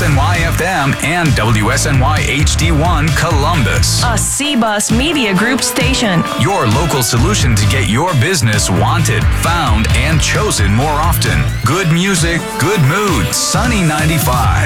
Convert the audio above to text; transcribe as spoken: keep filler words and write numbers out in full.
N Y F M and W S N Y H D one Columbus. A C-Bus Media Group station. Your local solution to get your business wanted, found, and chosen more often. Good music, good mood. Sunny ninety-five.